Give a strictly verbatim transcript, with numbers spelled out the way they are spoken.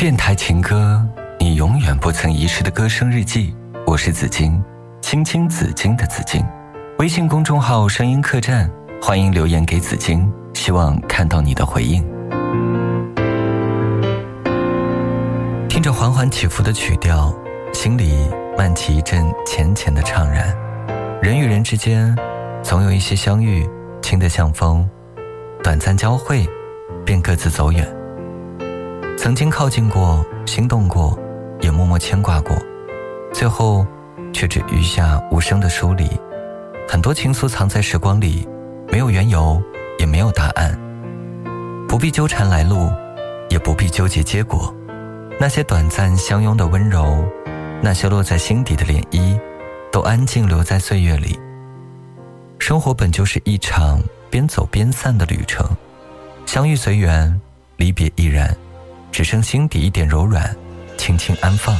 电台情歌，你永远不曾遗失的歌声日记。我是紫金，青青紫金的紫金。微信公众号声音客栈，欢迎留言给紫金，希望看到你的回应。听着缓缓起伏的曲调，心里漫起一阵浅浅的怅然。人与人之间总有一些相遇，轻得像风，短暂交汇便各自走远。曾经靠近过，心动过，也默默牵挂过，最后却只余下无声的疏离。很多情愫藏在时光里，没有缘由，也没有答案，不必纠缠来路，也不必纠结结果。那些短暂相拥的温柔，那些落在心底的涟漪，都安静留在岁月里。生活本就是一场边走边散的旅程，相遇随缘，离别亦然，只剩心底一点柔软，轻轻安放。